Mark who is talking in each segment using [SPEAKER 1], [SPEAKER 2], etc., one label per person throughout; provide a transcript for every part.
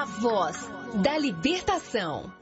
[SPEAKER 1] a voz da libertação.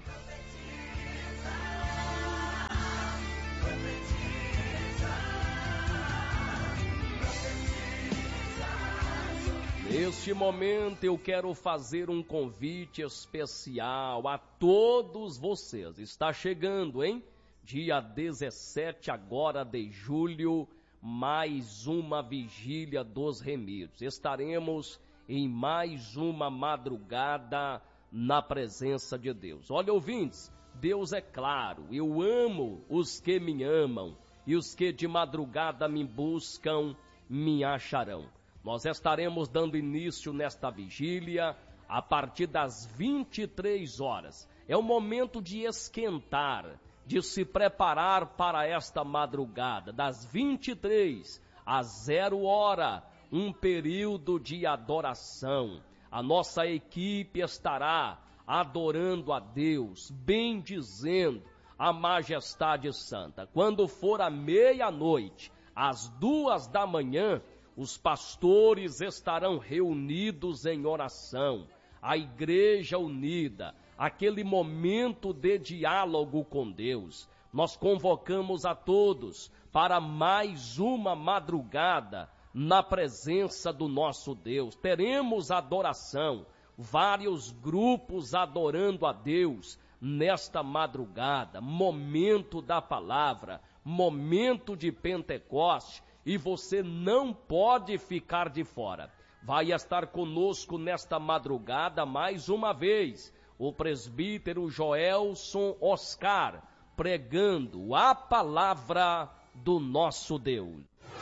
[SPEAKER 2] Neste momento eu quero fazer um convite especial a todos vocês. Está chegando, hein? Dia 17 agora de julho, mais uma vigília dos remédios. Estaremos em mais uma madrugada na presença de Deus. Olha, ouvintes, Deus é claro, eu amo os que me amam e os que de madrugada me buscam me acharão. Nós estaremos dando início nesta vigília a partir das 23 horas. É o momento de esquentar, de se preparar para esta madrugada, das 23 às 0 hora, um período de adoração. A nossa equipe estará adorando a Deus, bendizendo a majestade santa. Quando for a meia-noite, às 2 da manhã, os pastores estarão reunidos em oração, a igreja unida, aquele momento de diálogo com Deus. Nós convocamos a todos para mais uma madrugada na presença do nosso Deus. Teremos adoração, vários grupos adorando a Deus nesta madrugada, momento da palavra, momento de Pentecoste, e você não pode ficar de fora. Vai estar conosco nesta madrugada mais uma vez o presbítero Joelson Oscar, pregando a palavra do nosso Deus.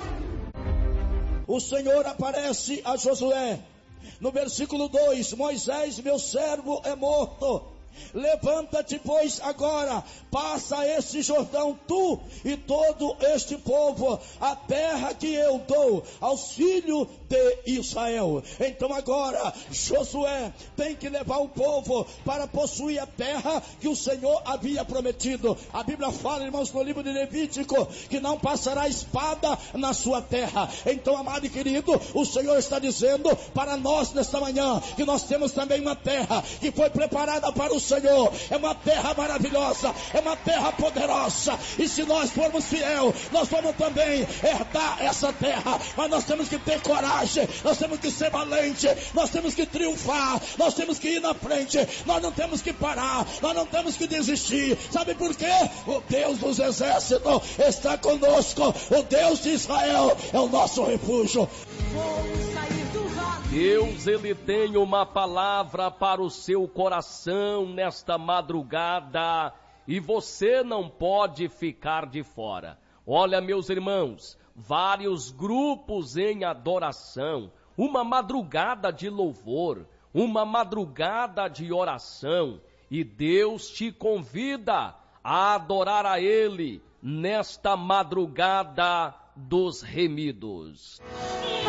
[SPEAKER 3] O Senhor aparece a Josué. No versículo 2, Moisés, meu servo, é morto. Levanta-te, pois, agora, passa este Jordão, tu e todo este povo, a terra que eu dou aos filhos de Israel. Então agora, Josué tem que levar o povo para possuir a terra que o Senhor havia prometido. A Bíblia fala, irmãos, no livro de Levítico, que não passará espada na sua terra. Então, amado e querido, o Senhor está dizendo para nós nesta manhã, que nós temos também uma terra que foi preparada para o Senhor. É uma terra maravilhosa, é uma terra poderosa, e se nós formos fiel, nós vamos também herdar essa terra. Mas nós temos que ter coragem, nós temos que ser valente, nós temos que triunfar, nós temos que ir na frente, nós não temos que parar, nós não temos que desistir. Sabe por quê? O Deus dos exércitos está conosco, o Deus de Israel é o nosso refúgio.
[SPEAKER 2] Deus, Ele tem uma palavra para o seu coração nesta madrugada e você não pode ficar de fora. Olha, meus irmãos, vários grupos em adoração, uma madrugada de louvor, uma madrugada de oração, e Deus te convida a adorar a Ele nesta madrugada dos remidos.